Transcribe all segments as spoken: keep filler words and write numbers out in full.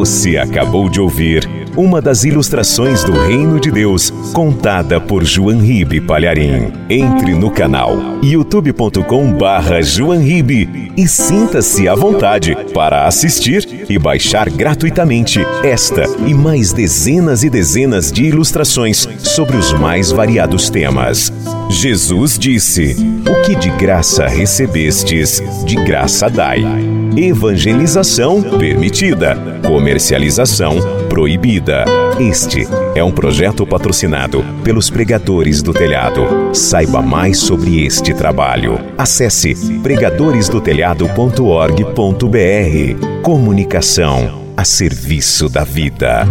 Você acabou de ouvir uma das ilustrações do Reino de Deus, contada por João Ribe Palharim. Entre no canal youtube ponto com barra João Ribe e sinta-se à vontade para assistir e baixar gratuitamente esta e mais dezenas e dezenas de ilustrações sobre os mais variados temas. Jesus disse: "O que de graça recebestes, de graça dai." Evangelização permitida, comercialização proibida. Este é um projeto patrocinado pelos Pregadores do Telhado. Saiba mais sobre este trabalho. Acesse pregadores do telhado ponto org ponto br. Comunicação a serviço da vida.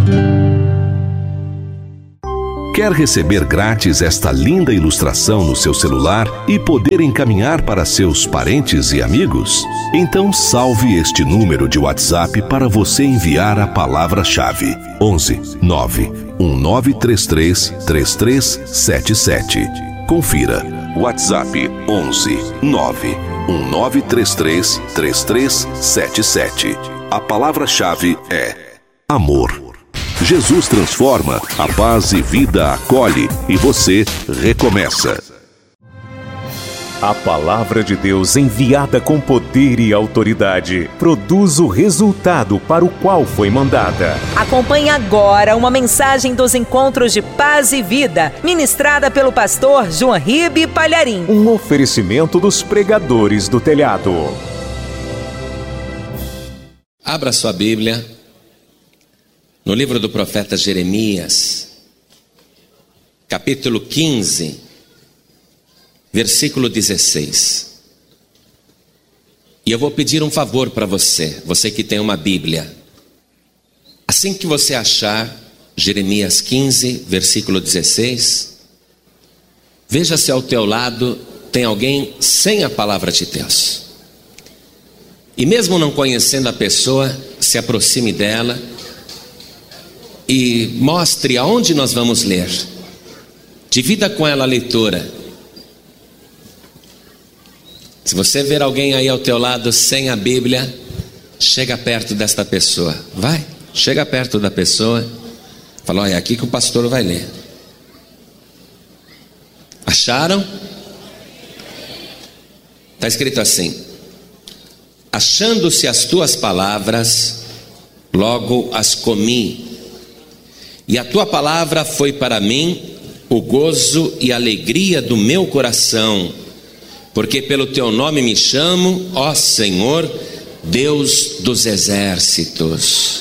Quer receber grátis esta linda ilustração no seu celular e poder encaminhar para seus parentes e amigos? Então salve este número de WhatsApp para você enviar a palavra-chave: onze nove um nove três três três três sete sete. Confira. WhatsApp onze nove um nove três três três três sete sete. A palavra-chave é amor. Jesus transforma, a paz e vida acolhe e você recomeça. A palavra de Deus, enviada com poder e autoridade, produz o resultado para o qual foi mandada. Acompanhe agora uma mensagem dos Encontros de Paz e Vida, ministrada pelo pastor João Ribe Palharim. Um oferecimento dos Pregadores do Telhado. Abra sua Bíblia no livro do profeta Jeremias, capítulo quinze, versículo dezesseis. E eu vou pedir um favor para você, você que tem uma Bíblia. Assim que você achar Jeremias quinze, versículo dezesseis, veja se ao teu lado tem alguém sem a palavra de Deus. E mesmo não conhecendo a pessoa, se aproxime dela e mostre aonde nós vamos ler. Divida com ela a leitura. Se você ver alguém aí ao teu lado sem a Bíblia, chega perto desta pessoa. Vai, chega perto da pessoa. Fala: olha, é aqui que o pastor vai ler. Acharam? Está escrito assim: achando-se as tuas palavras, logo as comi. E a tua palavra foi para mim o gozo e a alegria do meu coração, porque pelo teu nome me chamo, ó Senhor, Deus dos exércitos.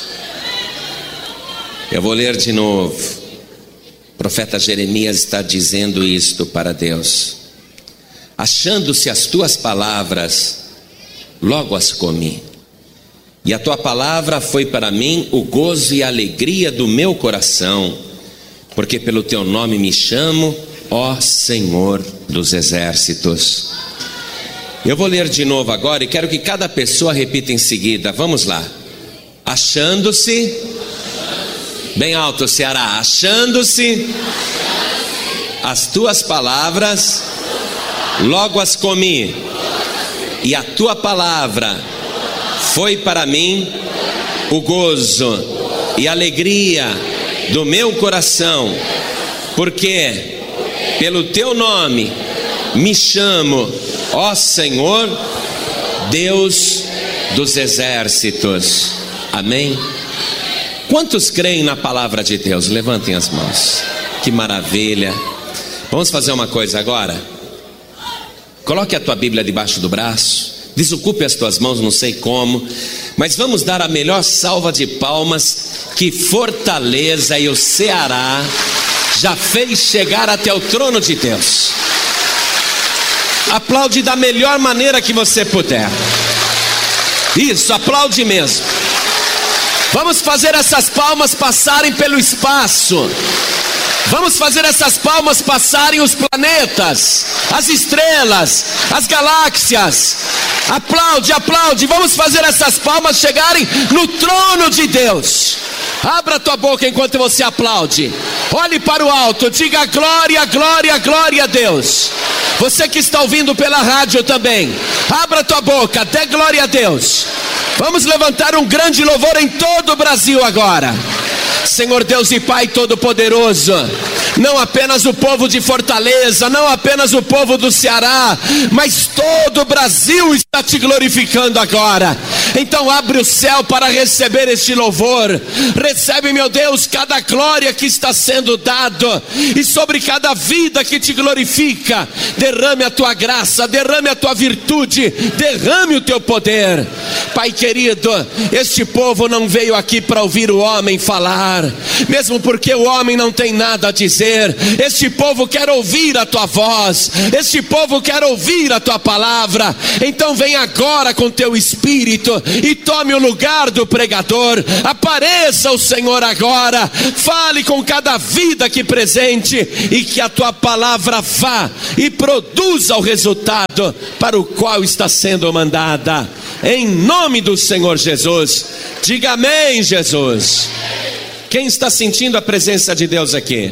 Eu vou ler de novo. O profeta Jeremias está dizendo isto para Deus: achando-se as tuas palavras, logo as comi. E a tua palavra foi para mim o gozo e a alegria do meu coração, porque pelo teu nome me chamo, ó Senhor dos exércitos. Eu vou ler de novo agora e quero que cada pessoa repita em seguida. Vamos lá. Achando-se, bem alto, Ceará. Achando-se as tuas palavras, logo as comi. E a tua palavra foi para mim o gozo e a alegria do meu coração, porque pelo teu nome me chamo, ó Senhor, Deus dos exércitos. Amém? Quantos creem na palavra de Deus? Levantem as mãos. Que maravilha. Vamos fazer uma coisa agora? Coloque a tua Bíblia debaixo do braço. Desocupe as tuas mãos, não sei como, mas vamos dar a melhor salva de palmas que Fortaleza e o Ceará já fez chegar até o trono de Deus. Aplaude da melhor maneira que você puder. Isso, aplaude mesmo. Vamos fazer essas palmas passarem pelo espaço. Vamos fazer essas palmas passarem os planetas, as estrelas, as galáxias. Aplaude, aplaude. Vamos fazer essas palmas chegarem no trono de Deus. Abra tua boca enquanto você aplaude. Olhe para o alto, diga glória, glória, glória a Deus. Você que está ouvindo pela rádio também, abra tua boca, dê glória a Deus. Vamos levantar um grande louvor em todo o Brasil agora. Senhor Deus e Pai Todo-Poderoso, não apenas o povo de Fortaleza, não apenas o povo do Ceará, mas todo o Brasil está te glorificando agora. Então abre o céu para receber este louvor. Recebe, meu Deus, cada glória que está sendo dado, e sobre cada vida que te glorifica, derrame a tua graça, derrame a tua virtude, derrame o teu poder. Pai querido, este povo não veio aqui para ouvir o homem falar, mesmo porque o homem não tem nada a dizer. Este povo quer ouvir a tua voz, este povo quer ouvir a tua palavra. Então vem agora com teu espírito e tome o lugar do pregador. Apareça o Senhor agora, fale com cada vida aqui presente, e que a tua palavra vá e produza o resultado para o qual está sendo mandada, em nome do Senhor Jesus. Diga amém, Jesus. Quem está sentindo a presença de Deus aqui?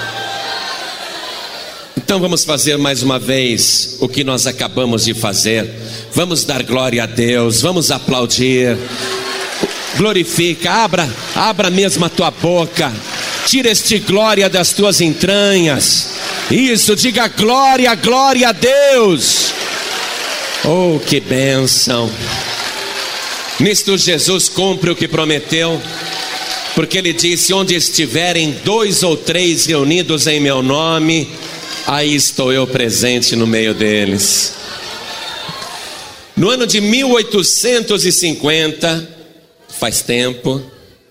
Então vamos fazer mais uma vez o que nós acabamos de fazer. Vamos dar glória a Deus, vamos aplaudir. Glorifica, abra, abra mesmo a tua boca. Tira este glória das tuas entranhas. Isso, diga glória, glória a Deus. Oh, que bênção. Nisto Jesus cumpre o que prometeu, porque ele disse: onde estiverem dois ou três reunidos em meu nome, aí estou eu presente no meio deles. No ano de mil oitocentos e cinquenta, faz tempo,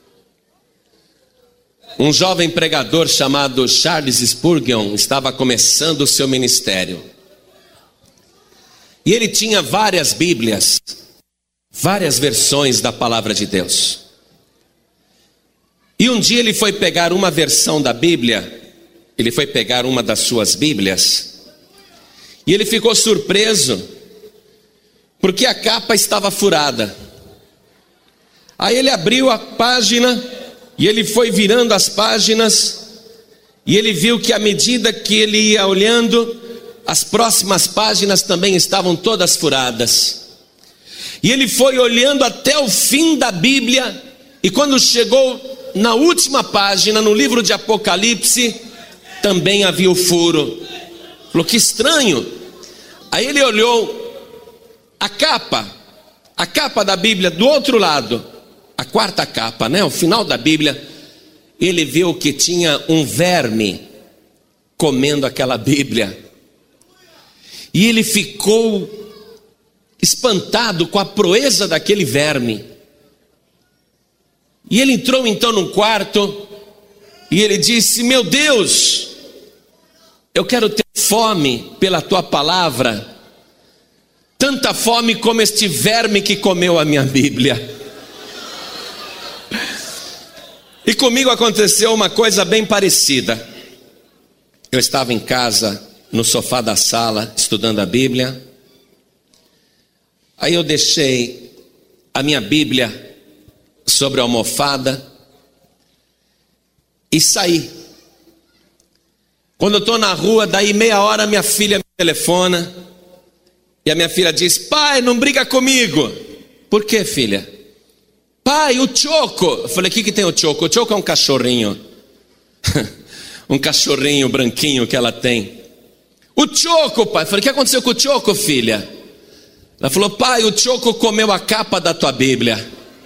um jovem pregador chamado Charles Spurgeon estava começando o seu ministério. E ele tinha várias Bíblias, várias versões da palavra de Deus. E um dia ele foi pegar uma versão da Bíblia, ele foi pegar uma das suas Bíblias, e ele ficou surpreso, porque a capa estava furada. Aí ele abriu a página, e ele foi virando as páginas, e ele viu que à medida que ele ia olhando, as próximas páginas também estavam todas furadas. E ele foi olhando até o fim da Bíblia, e quando chegou na última página, no livro de Apocalipse, também havia o furo. Falou: que estranho. Aí ele olhou a capa, a capa da Bíblia do outro lado, a quarta capa, né? O final da Bíblia. Ele viu que tinha um verme comendo aquela Bíblia. E ele ficou espantado com a proeza daquele verme. E ele entrou então num quarto, e ele disse: meu Deus, eu quero ter fome pela tua palavra, tanta fome como este verme que comeu a minha Bíblia. E comigo aconteceu uma coisa bem parecida. Eu estava em casa, no sofá da sala, estudando a Bíblia. Aí eu deixei a minha Bíblia sobre a almofada e saí. Quando eu estou na rua, daí meia hora minha filha me telefona, e a minha filha diz: pai, não briga comigo. Por quê, filha? Pai, o Choco. Eu falei: o que, que tem o Choco? O Choco é um cachorrinho. Um cachorrinho branquinho que ela tem. O Choco, pai. Eu falei: o que aconteceu com o Choco, filha? Ela falou: pai, o Choco comeu a capa da tua Bíblia.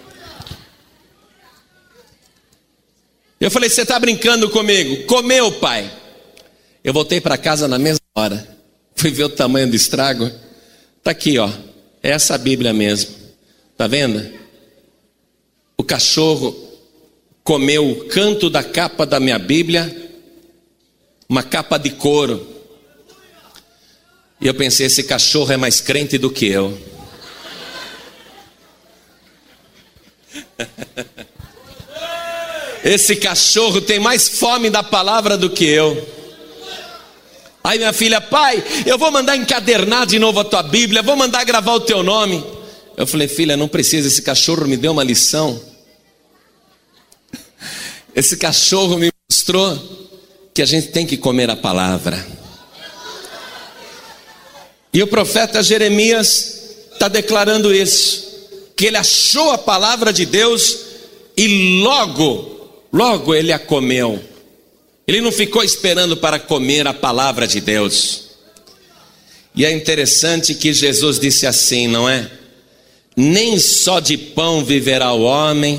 Eu falei: você está brincando comigo? Comeu, pai. Eu voltei para casa na mesma hora. Fui ver o tamanho do estrago. Está aqui, ó. É essa Bíblia mesmo. Está vendo? O cachorro comeu o canto da capa da minha Bíblia, uma capa de couro. E eu pensei: esse cachorro é mais crente do que eu. Esse cachorro tem mais fome da palavra do que eu. Aí minha filha: pai, eu vou mandar encadernar de novo a tua Bíblia, vou mandar gravar o teu nome. Eu falei: filha, não precisa, esse cachorro me deu uma lição. Esse cachorro me mostrou que a gente tem que comer a palavra. E o profeta Jeremias está declarando isso, que ele achou a palavra de Deus e logo, logo ele a comeu. Ele não ficou esperando para comer a palavra de Deus. E é interessante que Jesus disse assim, não é? Nem só de pão viverá o homem,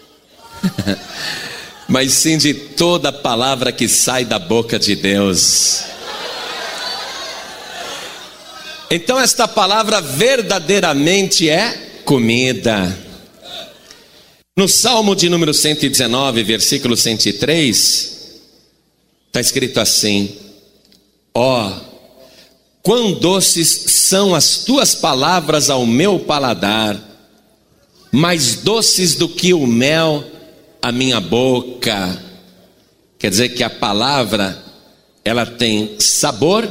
mas sim de toda palavra que sai da boca de Deus. Então esta palavra verdadeiramente é comida. No Salmo de número cento e dezenove, versículo cento e três, está escrito assim: ó, oh, quão doces são as tuas palavras ao meu paladar, mais doces do que o mel à minha boca. Quer dizer que a palavra, ela tem sabor,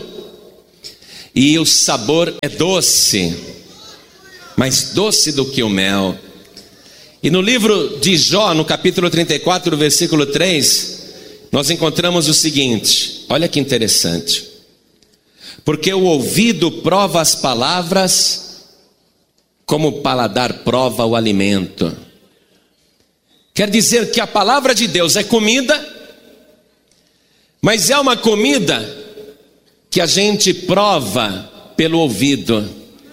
e o sabor é doce, mais doce do que o mel. E no livro de Jó, no capítulo trinta e quatro, versículo três, nós encontramos o seguinte, olha que interessante: porque o ouvido prova as palavras, como o paladar prova o alimento. Quer dizer que a palavra de Deus é comida, mas é uma comida que a gente prova pelo ouvido.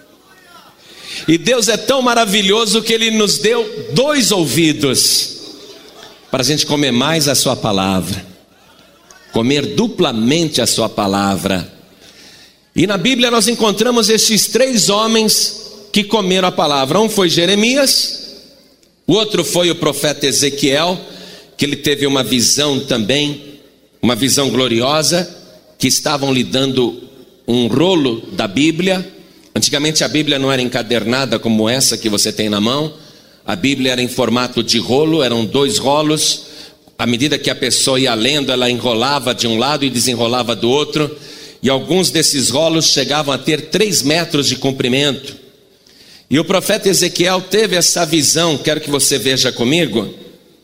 E Deus é tão maravilhoso que Ele nos deu dois ouvidos, para a gente comer mais a sua palavra, comer duplamente a sua palavra. E na Bíblia nós encontramos estes três homens que comeram a palavra. Um foi Jeremias, o outro foi o profeta Ezequiel, que ele teve uma visão também, uma visão gloriosa, que estavam lhe dando um rolo da Bíblia. Antigamente a Bíblia não era encadernada como essa que você tem na mão. A Bíblia era em formato de rolo, eram dois rolos. À medida que a pessoa ia lendo, ela enrolava de um lado e desenrolava do outro. E alguns desses rolos chegavam a ter três metros de comprimento. E o profeta Ezequiel teve essa visão, quero que você veja comigo.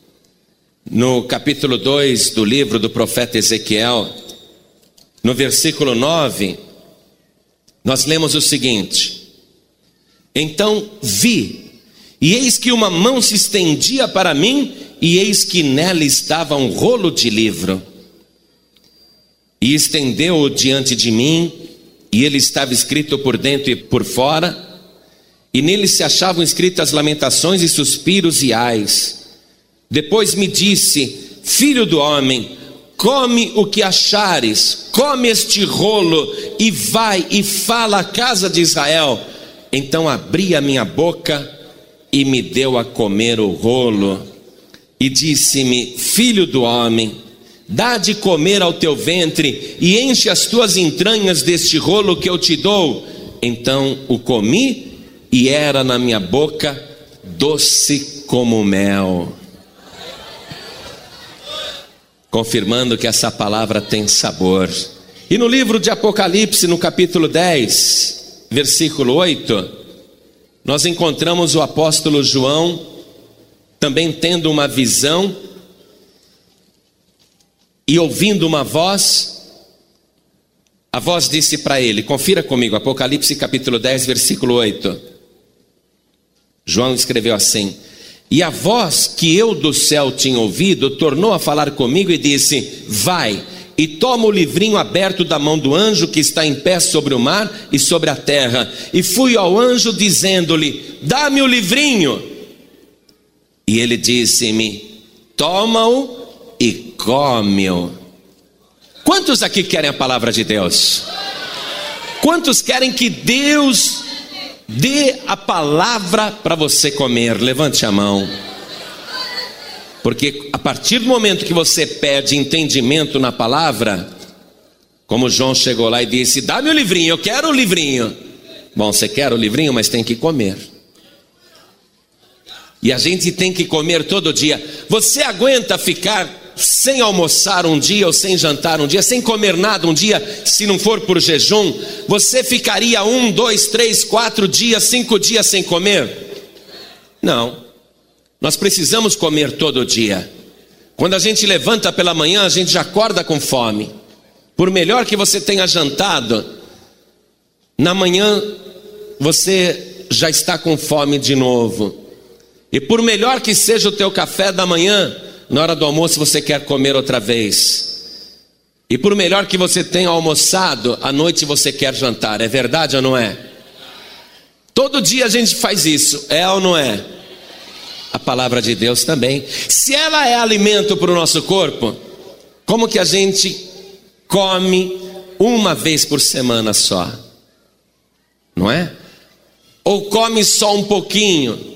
No capítulo dois do livro do profeta Ezequiel, no versículo nove, nós lemos o seguinte: então vi, e eis que uma mão se estendia para mim, e eis que nela estava um rolo de livro. E estendeu-o diante de mim, e ele estava escrito por dentro e por fora, e nele se achavam escritas lamentações e suspiros e ais. Depois me disse: filho do homem, come o que achares, come este rolo, e vai e fala à casa de Israel. Então abri a minha boca, e me deu a comer o rolo, e disse-me: filho do homem, dá de comer ao teu ventre, e enche as tuas entranhas deste rolo que eu te dou. Então o comi, e era na minha boca doce como mel. Confirmando que essa palavra tem sabor. E no livro de Apocalipse, no capítulo dez, versículo oito, nós encontramos o apóstolo João também tendo uma visão e ouvindo uma voz. A voz disse para ele, confira comigo, Apocalipse capítulo dez, versículo oito. João escreveu assim: e a voz que eu do céu tinha ouvido tornou a falar comigo e disse: vai e toma o livrinho aberto da mão do anjo que está em pé sobre o mar e sobre a terra. E fui ao anjo dizendo-lhe: dá-me o livrinho. E ele disse-me: toma-o e come-o. Quantos aqui querem a palavra de Deus? Quantos querem que Deus dê a palavra para você comer? Levante a mão. Porque a partir do momento que você pede entendimento na palavra, como João chegou lá e disse: dá-me o livrinho, eu quero o livrinho. Bom, você quer o livrinho, mas tem que comer. E a gente tem que comer todo dia. Você aguenta ficar sem almoçar um dia ou sem jantar um dia, sem comer nada um dia, se não for por jejum? Você ficaria um, dois, três, quatro dias, cinco dias sem comer? Não. Nós precisamos comer todo dia. Quando a gente levanta pela manhã, a gente já acorda com fome. Por melhor que você tenha jantado, na manhã você já está com fome de novo. E por melhor que seja o teu café da manhã, na hora do almoço você quer comer outra vez. E por melhor que você tenha almoçado, à noite você quer jantar. É verdade ou não é? Todo dia a gente faz isso, é ou não é? A palavra de Deus também. Se ela é alimento para o nosso corpo, como que a gente come uma vez por semana só? Não é? Ou come só um pouquinho?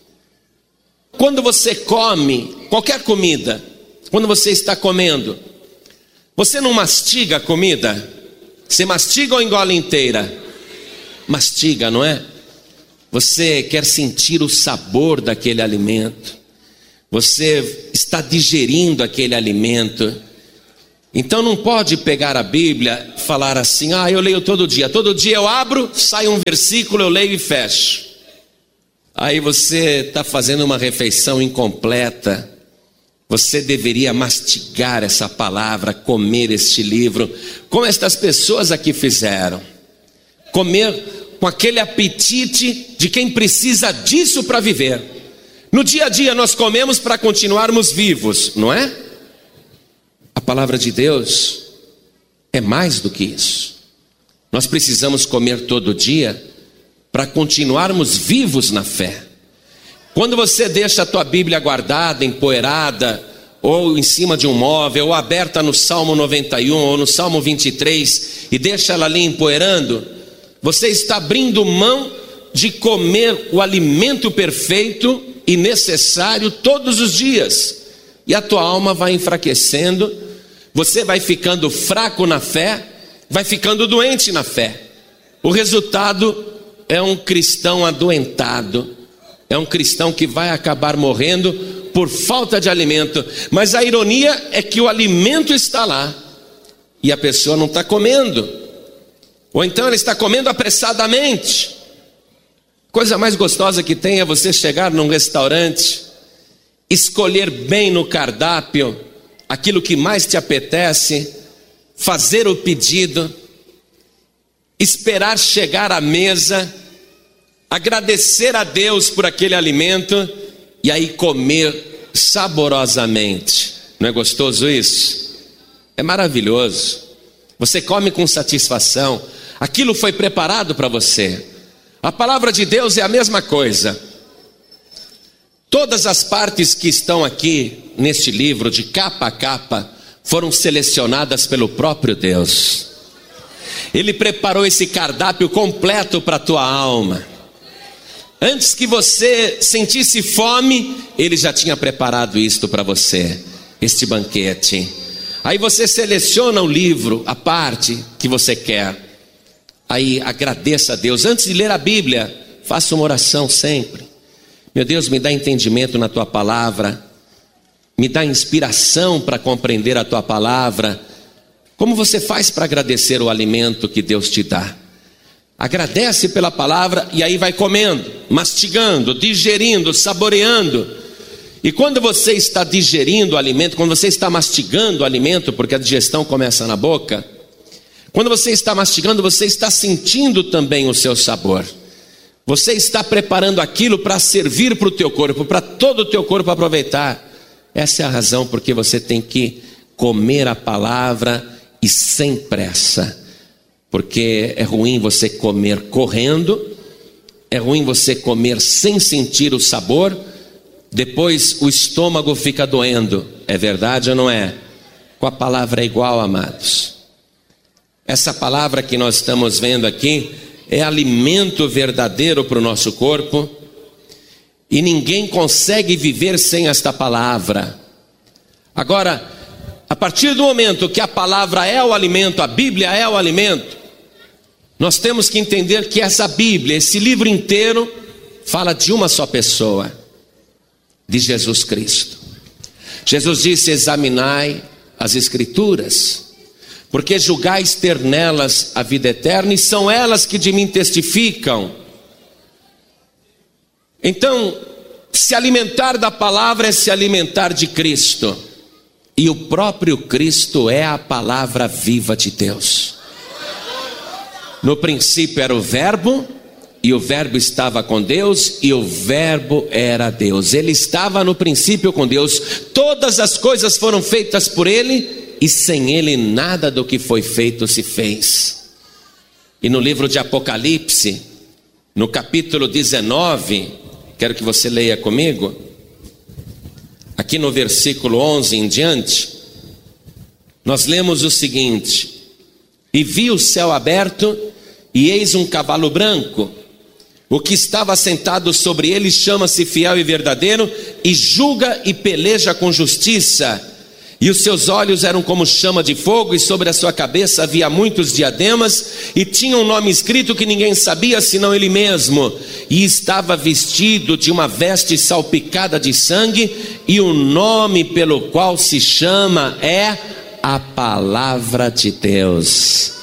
Quando você come qualquer comida, quando você está comendo, você não mastiga a comida? Você mastiga ou engole inteira? Mastiga, não é? Você quer sentir o sabor daquele alimento. Você está digerindo aquele alimento. Então não pode pegar a Bíblia e falar assim: ah, eu leio todo dia. Todo dia eu abro, sai um versículo, eu leio e fecho. Aí você está fazendo uma refeição incompleta. Você deveria mastigar essa palavra, comer este livro, como estas pessoas aqui fizeram. Comer com aquele apetite de quem precisa disso para viver. No dia a dia nós comemos para continuarmos vivos, não é? A palavra de Deus é mais do que isso. Nós precisamos comer todo dia para continuarmos vivos na fé. Quando você deixa a tua Bíblia guardada, empoeirada, ou em cima de um móvel, ou aberta no Salmo noventa e um, ou no Salmo vinte e três, e deixa ela ali empoeirando, você está abrindo mão de comer o alimento perfeito e necessário todos os dias. E a tua alma vai enfraquecendo, você vai ficando fraco na fé, vai ficando doente na fé. O resultado é um cristão adoentado, é um cristão que vai acabar morrendo por falta de alimento. Mas a ironia é que o alimento está lá e a pessoa não está comendo. Ou então ela está comendo apressadamente. Coisa mais gostosa que tem é você chegar num restaurante, escolher bem no cardápio aquilo que mais te apetece, fazer o pedido, esperar chegar à mesa, agradecer a Deus por aquele alimento e aí comer saborosamente. Não é gostoso isso? É maravilhoso. Você come com satisfação. Aquilo foi preparado para você. A palavra de Deus é a mesma coisa. Todas as partes que estão aqui neste livro, de capa a capa, foram selecionadas pelo próprio Deus. Ele preparou esse cardápio completo para a tua alma. Antes que você sentisse fome, Ele já tinha preparado isto para você, este banquete. Aí você seleciona o livro, a parte que você quer. Aí agradeça a Deus. Antes de ler a Bíblia, faça uma oração sempre. Meu Deus, me dá entendimento na tua palavra, me dá inspiração para compreender a tua palavra. Como você faz para agradecer o alimento que Deus te dá? Agradece pela palavra e aí vai comendo, mastigando, digerindo, saboreando. E quando você está digerindo o alimento, quando você está mastigando o alimento, porque a digestão começa na boca, quando você está mastigando, você está sentindo também o seu sabor. Você está preparando aquilo para servir para o teu corpo, para todo o teu corpo aproveitar. Essa é a razão porque você tem que comer a palavra e sem pressa. Porque é ruim você comer correndo, é ruim você comer sem sentir o sabor, depois o estômago fica doendo. É verdade ou não é? Com a palavra é igual, amados. Essa palavra que nós estamos vendo aqui é alimento verdadeiro para o nosso corpo, e ninguém consegue viver sem esta palavra. Agora, a partir do momento que a palavra é o alimento, a Bíblia é o alimento, nós temos que entender que essa Bíblia, esse livro inteiro, fala de uma só pessoa, de Jesus Cristo. Jesus disse: examinai as Escrituras, porque julgais ter nelas a vida eterna, e são elas que de mim testificam. Então, se alimentar da palavra é se alimentar de Cristo. E o próprio Cristo é a palavra viva de Deus. No princípio era o Verbo, e o Verbo estava com Deus, e o Verbo era Deus. Ele estava no princípio com Deus. Todas as coisas foram feitas por Ele, e sem Ele nada do que foi feito se fez. E no livro de Apocalipse, no capítulo dezenove, quero que você leia comigo, aqui no versículo onze em diante, nós lemos o seguinte: e vi o céu aberto, e eis um cavalo branco. O que estava sentado sobre ele chama-se Fiel e Verdadeiro, e julga e peleja com justiça. E os seus olhos eram como chama de fogo, e sobre a sua cabeça havia muitos diademas, e tinha um nome escrito que ninguém sabia senão ele mesmo. E estava vestido de uma veste salpicada de sangue, e o nome pelo qual se chama é a Palavra de Deus.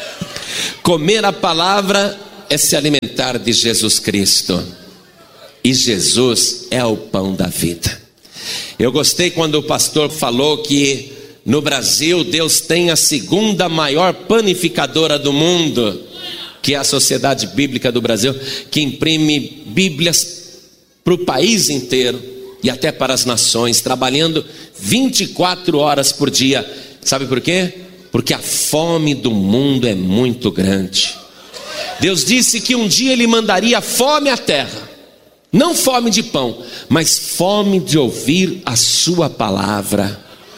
Comer a palavra é se alimentar de Jesus Cristo, e Jesus é o pão da vida. Eu gostei quando o pastor falou que no Brasil Deus tem a segunda maior panificadora do mundo, que é a Sociedade Bíblica do Brasil, que imprime Bíblias para o país inteiro e até para as nações, trabalhando vinte e quatro horas por dia. Sabe por quê? Porque a fome do mundo é muito grande. Deus disse que um dia Ele mandaria fome à terra, não fome de pão, mas fome de ouvir a sua palavra.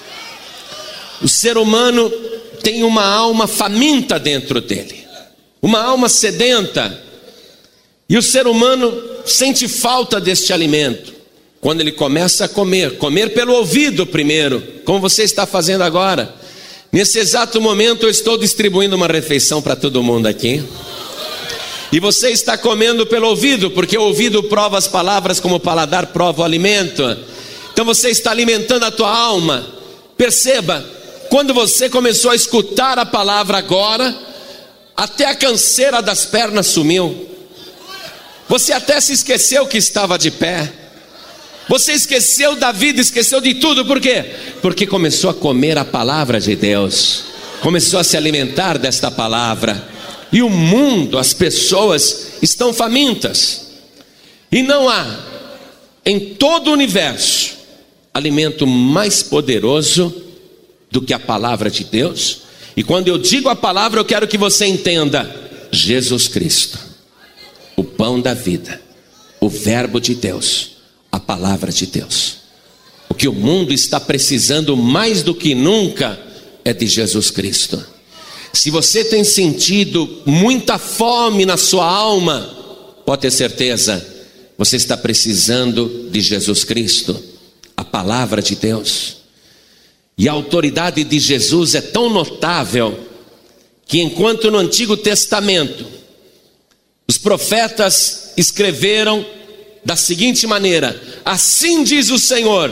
O ser humano tem uma alma faminta dentro dele, uma alma sedenta, e o ser humano sente falta deste alimento. Quando ele começa a comer, comer pelo ouvido primeiro, como você está fazendo agora. Nesse exato momento eu estou distribuindo uma refeição para todo mundo aqui, e você está comendo pelo ouvido, porque o ouvido prova as palavras como o paladar prova o alimento. Então você está alimentando a tua alma. Perceba, quando você começou a escutar a palavra agora, até a canseira das pernas sumiu. Você até se esqueceu que estava de pé. Você esqueceu da vida, esqueceu de tudo. Por quê? Porque começou a comer a palavra de Deus, começou a se alimentar desta palavra. E o mundo, as pessoas estão famintas, e não há em todo o universo alimento mais poderoso do que a palavra de Deus. E quando eu digo a palavra, eu quero que você entenda: Jesus Cristo, o pão da vida, o Verbo de Deus, a palavra de Deus. O que o mundo está precisando mais do que nunca é de Jesus Cristo. Se você tem sentido muita fome na sua alma, pode ter certeza, você está precisando de Jesus Cristo, a palavra de Deus. E a autoridade de Jesus é tão notável que, enquanto no Antigo Testamento os profetas escreveram da seguinte maneira: assim diz o Senhor,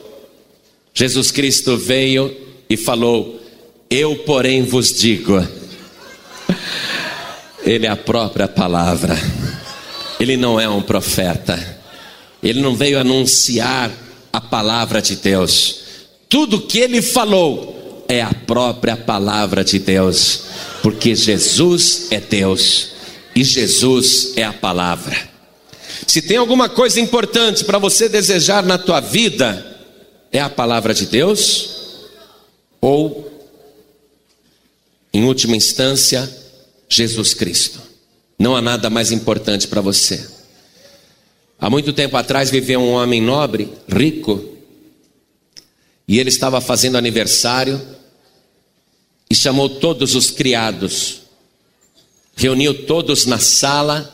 Jesus Cristo veio e falou: eu, porém, vos digo. Ele é a própria palavra. Ele não é um profeta. Ele não veio anunciar a palavra de Deus. Tudo que ele falou é a própria palavra de Deus, porque Jesus é Deus e Jesus é a palavra. Se tem alguma coisa importante para você desejar na tua vida, é a palavra de Deus, ou, em última instância, Jesus Cristo. Não há nada mais importante para você. Há muito tempo atrás viveu um homem nobre, rico, e ele estava fazendo aniversário e chamou todos os criados, reuniu todos na sala,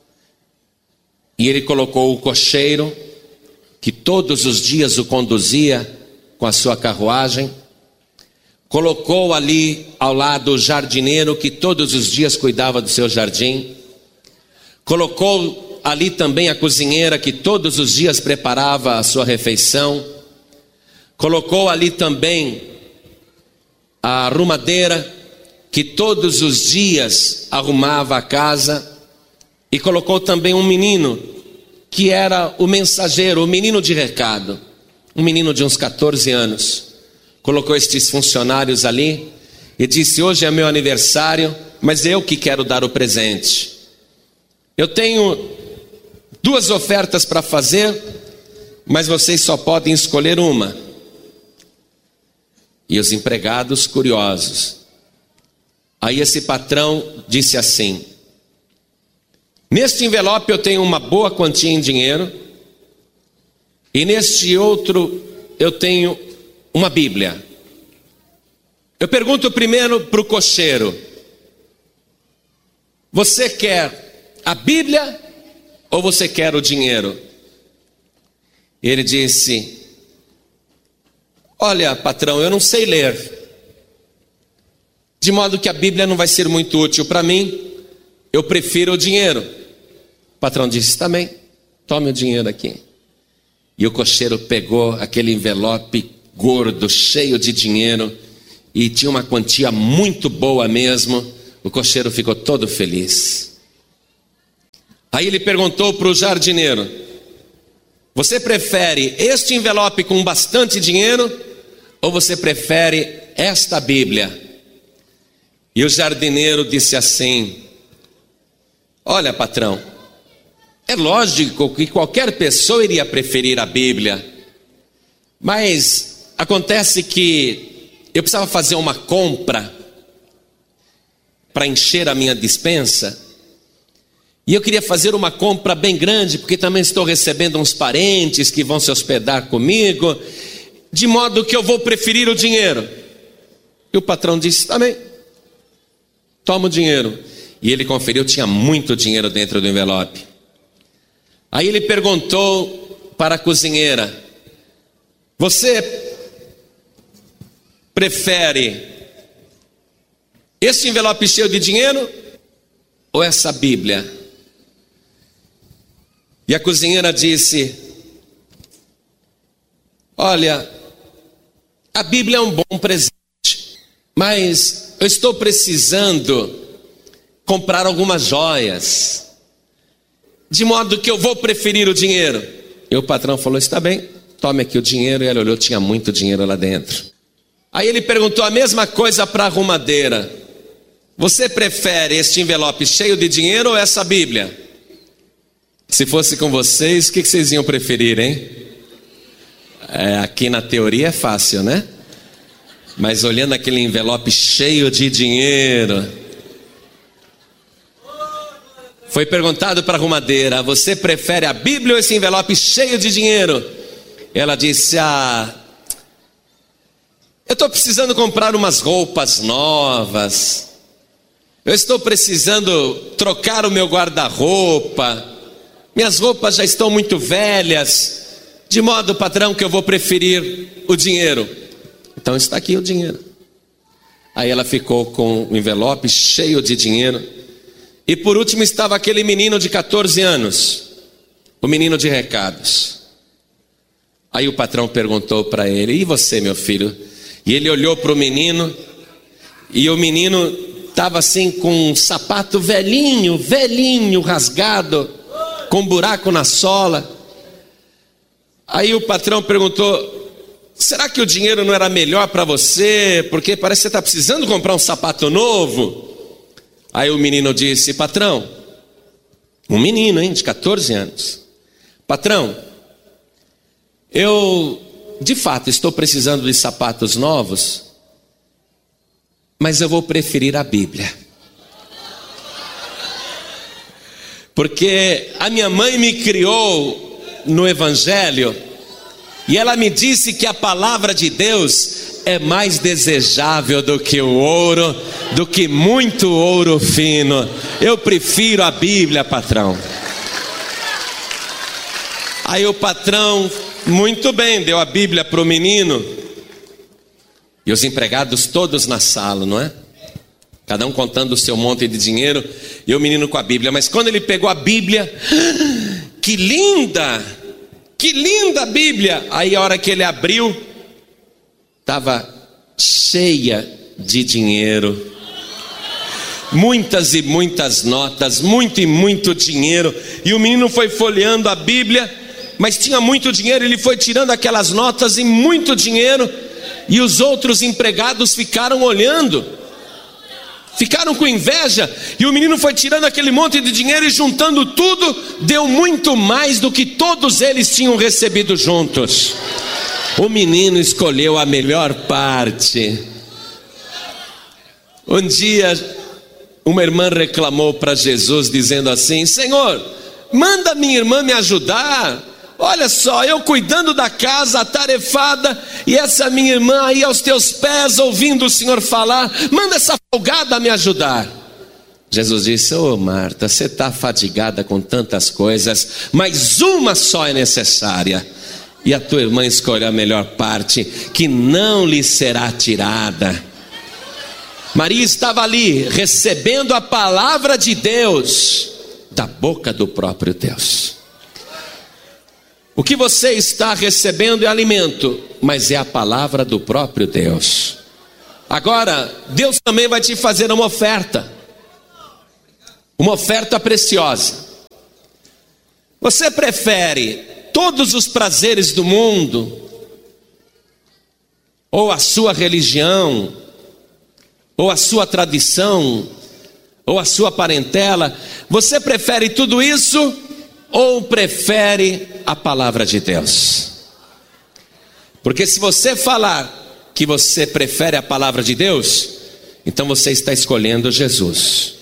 e ele colocou o cocheiro, que todos os dias o conduzia com a sua carruagem, colocou ali ao lado o jardineiro, que todos os dias cuidava do seu jardim, colocou ali também a cozinheira, que todos os dias preparava a sua refeição, colocou ali também a arrumadeira, que todos os dias arrumava a casa, e colocou também um menino, que era o mensageiro, o menino de recado, um menino de uns catorze anos, colocou estes funcionários ali e disse: hoje é meu aniversário, mas eu que quero dar o presente. Eu tenho duas ofertas para fazer, mas vocês só podem escolher uma. E os empregados curiosos. Aí esse patrão disse assim: neste envelope eu tenho uma boa quantia em dinheiro, e neste outro eu tenho uma Bíblia. Eu pergunto primeiro para o cocheiro: você quer a Bíblia ou você quer o dinheiro? Ele disse: olha, patrão, eu não sei ler, de modo que a Bíblia não vai ser muito útil para mim, eu prefiro o dinheiro. O patrão disse: tá bem, tome o dinheiro aqui. E o cocheiro pegou aquele envelope gordo, cheio de dinheiro, e tinha uma quantia muito boa mesmo. O cocheiro ficou todo feliz. Aí ele perguntou para o jardineiro: você prefere este envelope com bastante dinheiro ou você prefere esta Bíblia? E o jardineiro disse assim: olha, patrão, é lógico que qualquer pessoa iria preferir a Bíblia, mas acontece que eu precisava fazer uma compra para encher a minha despensa, e eu queria fazer uma compra bem grande, porque também estou recebendo uns parentes que vão se hospedar comigo, de modo que eu vou preferir o dinheiro. E o patrão disse: tá bem, toma o dinheiro. E ele conferiu, tinha muito dinheiro dentro do envelope. Aí ele perguntou para a cozinheira: você prefere esse envelope cheio de dinheiro ou essa Bíblia? E a cozinheira disse: olha, a Bíblia é um bom presente, mas eu estou precisando comprar algumas joias, de modo que eu vou preferir o dinheiro. E o patrão falou: está bem, tome aqui o dinheiro. E ela olhou, tinha muito dinheiro lá dentro. Aí ele perguntou a mesma coisa para a arrumadeira: você prefere este envelope cheio de dinheiro ou essa Bíblia? Se fosse com vocês, o que vocês iam preferir, hein? É, aqui na teoria é fácil, né? Mas olhando aquele envelope cheio de dinheiro, foi perguntado para a arrumadeira: você prefere a Bíblia ou esse envelope cheio de dinheiro? Ela disse: ah, eu estou precisando comprar umas roupas novas, eu estou precisando trocar o meu guarda-roupa, minhas roupas já estão muito velhas, de modo, patrão, que eu vou preferir o dinheiro. Então está aqui o dinheiro. Aí ela ficou com o envelope cheio de dinheiro. E por último estava aquele menino de catorze anos, o menino de recados. Aí o patrão perguntou para ele: e você, meu filho? E ele olhou para o menino, e o menino estava assim com um sapato velhinho, velhinho, rasgado, com um buraco na sola. Aí o patrão perguntou: será que o dinheiro não era melhor para você? Porque parece que você está precisando comprar um sapato novo. Aí o menino disse: patrão, um menino, hein, de catorze anos: patrão, eu de fato estou precisando de sapatos novos, mas eu vou preferir a Bíblia, porque a minha mãe me criou no Evangelho, e ela me disse que a palavra de Deus é mais desejável do que o ouro, do que muito ouro fino. Eu prefiro a Bíblia, patrão. Aí o patrão, muito bem, deu a Bíblia para o menino, e os empregados todos na sala, não é? Cada um contando o seu monte de dinheiro, e o menino com a Bíblia. Mas quando ele pegou a Bíblia, que linda, que linda a Bíblia! Aí a hora que ele abriu, estava cheia de dinheiro, muitas e muitas notas, muito e muito dinheiro. E o menino foi folheando a Bíblia, mas tinha muito dinheiro. Ele foi tirando aquelas notas e muito dinheiro, E os outros empregados ficaram olhando, ficaram com inveja. E o menino foi tirando aquele monte de dinheiro e juntando tudo, deu muito mais do que todos eles tinham recebido juntos. O menino escolheu a melhor parte. Um dia uma irmã reclamou para Jesus dizendo assim: Senhor, manda minha irmã me ajudar. Olha só, eu cuidando da casa, atarefada, e essa minha irmã aí aos teus pés, ouvindo o Senhor falar, manda essa folgada me ajudar. Jesus disse: ô Marta, você está fadigada com tantas coisas, mas uma só é necessária. E a tua irmã escolheu a melhor parte, que não lhe será tirada. Maria estava ali, recebendo a palavra de Deus, da boca do próprio Deus. O que você está recebendo é alimento, mas é a palavra do próprio Deus. Agora, Deus também vai te fazer uma oferta, uma oferta preciosa. Você prefere todos os prazeres do mundo, ou a sua religião, ou a sua tradição, ou a sua parentela? Você prefere tudo isso, ou prefere a palavra de Deus? Porque se você falar que você prefere a palavra de Deus, então você está escolhendo Jesus.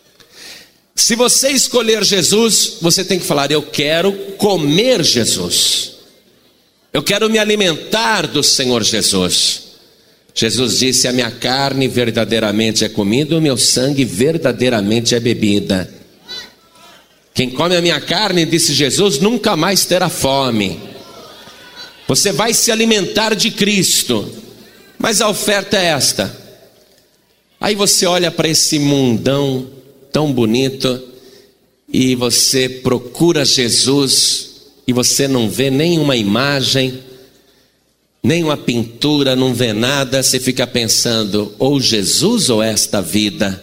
Se você escolher Jesus, você tem que falar: eu quero comer Jesus, eu quero me alimentar do Senhor Jesus. Jesus disse: a minha carne verdadeiramente é comida, o meu sangue verdadeiramente é bebida. Quem come a minha carne, disse Jesus, nunca mais terá fome. Você vai se alimentar de Cristo. Mas a oferta é esta. Aí você olha para esse mundão tão bonito e você procura Jesus e você não vê nenhuma imagem, nenhuma pintura, não vê nada. Você fica pensando: ou Jesus ou esta vida?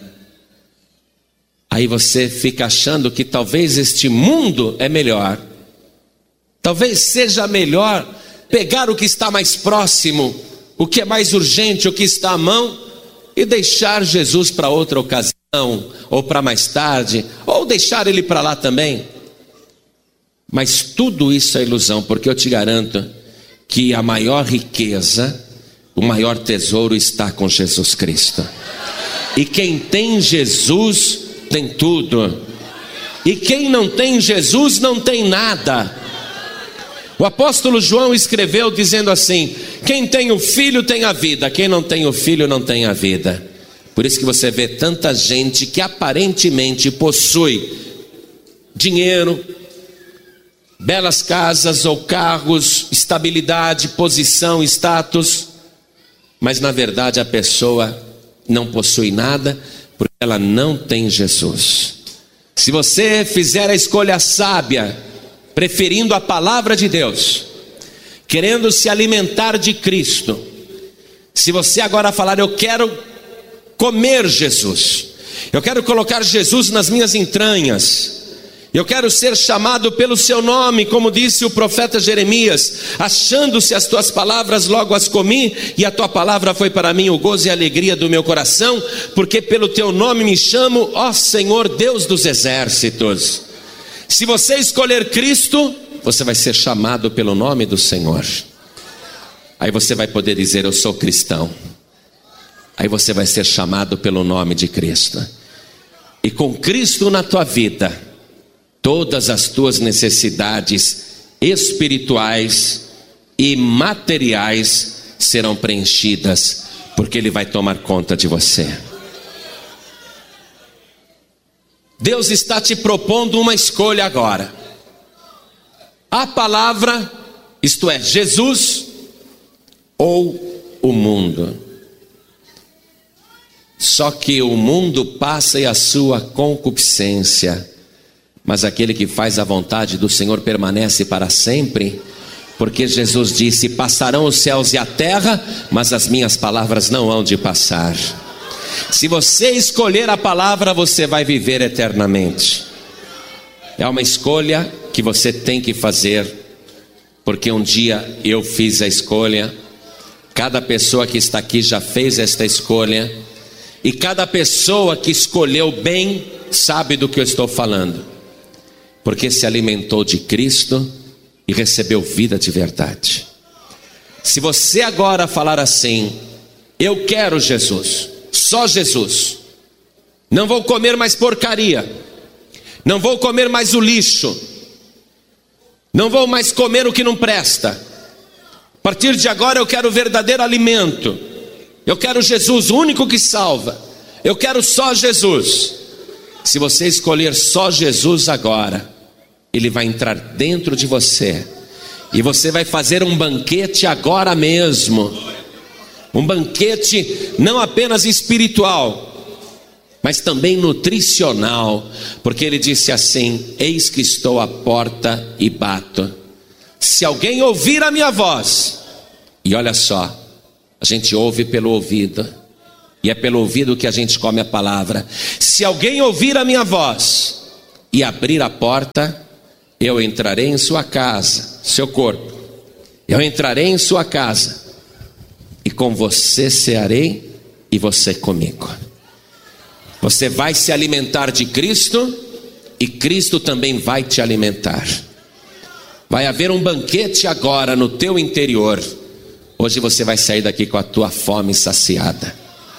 Aí você fica achando que talvez este mundo é melhor. Talvez seja melhor pegar o que está mais próximo, o que é mais urgente, o que está à mão, e deixar Jesus para outra ocasião, ou para mais tarde, ou deixar ele para lá também. Mas tudo isso é ilusão, porque eu te garanto que a maior riqueza, o maior tesouro está com Jesus Cristo. E quem tem Jesus tem tudo, e quem não tem Jesus não tem nada. O apóstolo João escreveu dizendo assim: quem tem o filho tem a vida, quem não tem o filho não tem a vida. Por isso que você vê tanta gente que aparentemente possui dinheiro, belas casas ou carros, estabilidade, posição, status, mas na verdade a pessoa não possui nada, porque ela não tem Jesus. Se você fizer a escolha sábia, preferindo a palavra de Deus, querendo se alimentar de Cristo, se você agora falar: eu quero comer Jesus, eu quero colocar Jesus nas minhas entranhas, eu quero ser chamado pelo seu nome, como disse o profeta Jeremias: achando-se as tuas palavras, logo as comi, e a tua palavra foi para mim o gozo e a alegria do meu coração, porque pelo teu nome me chamo, ó Senhor Deus dos exércitos. Se você escolher Cristo, você vai ser chamado pelo nome do Senhor. Aí você vai poder dizer: eu sou cristão. Aí você vai ser chamado pelo nome de Cristo. E com Cristo na tua vida, todas as tuas necessidades espirituais e materiais serão preenchidas, porque Ele vai tomar conta de você. Deus está te propondo uma escolha agora: a palavra, isto é, Jesus, ou o mundo. Só que o mundo passa e a sua concupiscência, mas aquele que faz a vontade do Senhor permanece para sempre, porque Jesus disse: passarão os céus e a terra, mas as minhas palavras não hão de passar. Se você escolher a palavra, você vai viver eternamente. É uma escolha que você tem que fazer, porque um dia eu fiz a escolha, Cada pessoa que está aqui já fez esta escolha, e cada pessoa que escolheu bem sabe do que eu estou falando, porque se alimentou de Cristo e recebeu vida de verdade. Se você agora falar assim: eu quero Jesus, só Jesus, não vou comer mais porcaria, não vou comer mais o lixo, não vou mais comer o que não presta, a partir de agora eu quero o verdadeiro alimento, eu quero Jesus, o único que salva, eu quero só Jesus. Se você escolher só Jesus agora, Ele vai entrar dentro de você, e você vai fazer um banquete agora mesmo, um banquete não apenas espiritual, mas também nutricional, porque Ele disse assim: eis que estou à porta e bato, se alguém ouvir a minha voz. E olha só, a gente ouve pelo ouvido, e é pelo ouvido que a gente come a palavra. Se alguém ouvir a minha voz e abrir a porta, eu entrarei em sua casa, seu corpo, eu entrarei em sua casa, e com você cearei e você comigo. Você vai se alimentar de Cristo, e Cristo também vai te alimentar. Vai haver um banquete agora no teu interior. Hoje você vai sair daqui com a tua fome saciada.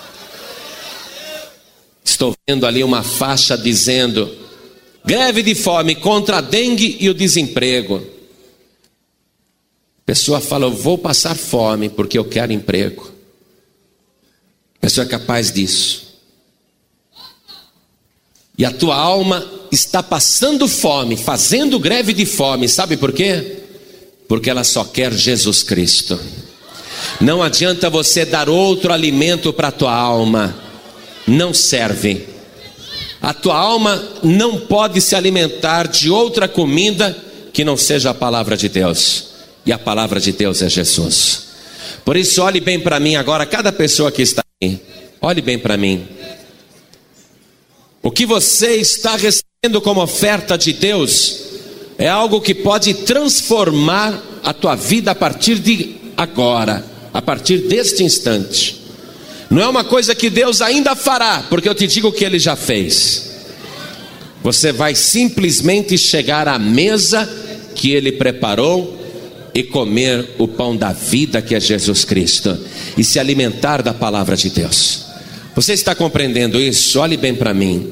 Estou vendo ali uma faixa dizendo: greve de fome contra a dengue e o desemprego. A pessoa fala: eu vou passar fome porque eu quero emprego. A pessoa é capaz disso. E a tua alma está passando fome, fazendo greve de fome. Sabe por quê? Porque ela só quer Jesus Cristo. Não adianta você dar outro alimento para a tua alma, não serve. A tua alma não pode se alimentar de outra comida que não seja a palavra de Deus, e a palavra de Deus é Jesus. Por isso, olhe bem para mim agora, cada pessoa que está aqui, olhe bem para mim. O que você está recebendo como oferta de Deus é algo que pode transformar a tua vida a partir de agora, a partir deste instante. Não é uma coisa que Deus ainda fará, porque eu te digo que Ele já fez. Você vai simplesmente chegar à mesa que Ele preparou e comer o pão da vida, que é Jesus Cristo, e se alimentar da palavra de Deus. Você está compreendendo isso? Olhe bem para mim.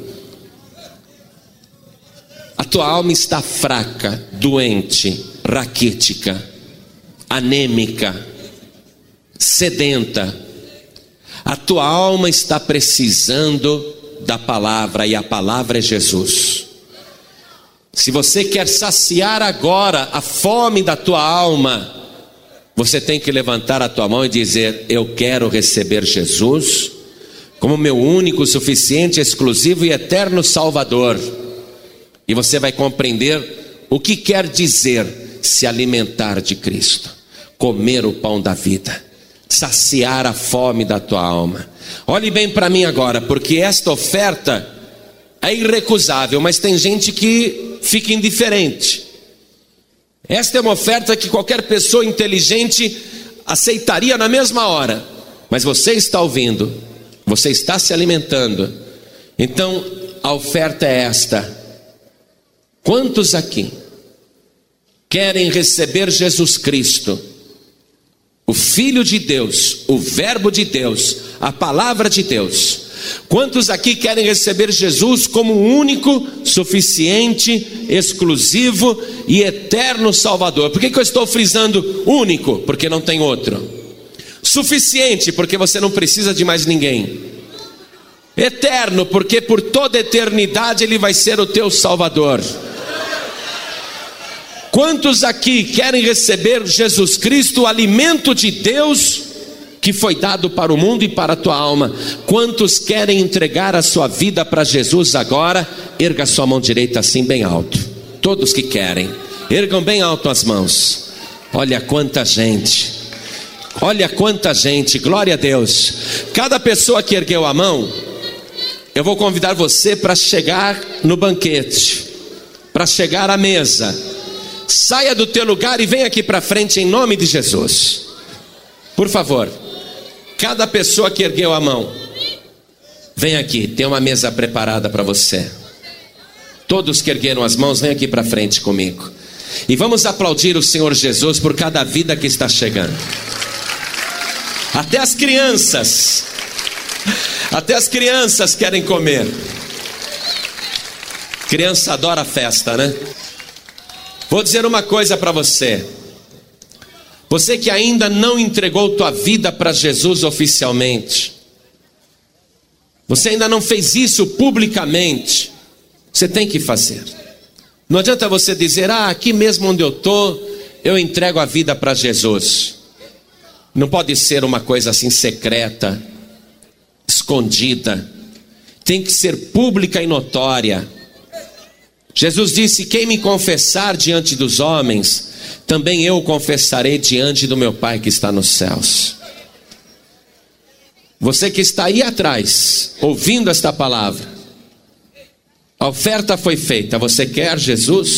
A tua alma está fraca, doente, raquítica, anêmica, sedenta. A tua alma está precisando da palavra, e a palavra é Jesus. Se você quer saciar agora a fome da tua alma, você tem que levantar a tua mão e dizer: eu quero receber Jesus como meu único, suficiente, exclusivo e eterno Salvador. E você vai compreender o que quer dizer se alimentar de Cristo, comer o pão da vida, saciar a fome da tua alma. Olhe bem para mim agora, porque esta oferta é irrecusável, mas tem gente que fica indiferente. Esta é uma oferta que qualquer pessoa inteligente aceitaria na mesma hora, mas você está ouvindo, você está se alimentando. Então a oferta é esta: quantos aqui querem receber Jesus Cristo, o Filho de Deus, o Verbo de Deus, a Palavra de Deus? Quantos aqui querem receber Jesus como único, suficiente, exclusivo e eterno Salvador? Por que que eu estou frisando único? Porque não tem outro. Suficiente, porque você não precisa de mais ninguém. Eterno, porque por toda eternidade Ele vai ser o teu Salvador. Quantos aqui querem receber Jesus Cristo, o alimento de Deus que foi dado para o mundo e para a tua alma? Quantos querem entregar a sua vida para Jesus agora? Erga sua mão direita assim bem alto. Todos que querem, ergam bem alto as mãos. Olha quanta gente, olha quanta gente, glória a Deus. Cada pessoa que ergueu a mão, eu vou convidar você para chegar no banquete, para chegar à mesa. Saia do teu lugar e venha aqui para frente em nome de Jesus. Por Por favor, cada pessoa que ergueu a mão, vem aqui, tem uma mesa preparada para você. Todos que ergueram as mãos, vem aqui para frente comigo. E vamos aplaudir o Senhor Jesus por cada vida que está chegando. Até as crianças, até as crianças querem comer. Criança adora festa, né? Vou dizer uma coisa para você. Você que ainda não entregou tua vida para Jesus oficialmente, você ainda não fez isso publicamente, você tem que fazer. Não adianta você dizer, ah, aqui mesmo onde eu estou, eu entrego a vida para Jesus. Não pode ser uma coisa assim secreta, escondida. Tem que ser pública e notória. Jesus disse, quem me confessar diante dos homens, também eu confessarei diante do meu Pai que está nos céus. Você que está aí atrás, ouvindo esta palavra, a oferta foi feita, você quer Jesus?